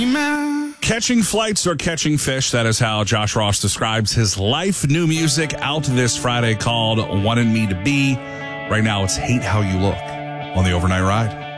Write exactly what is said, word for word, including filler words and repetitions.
dreaming. Catching flights or catching fish, that is how Josh Ross describes his life. New music out this Friday called Wanted Me to Be. Right now, it's Hate How You Look on the Overnight Ride.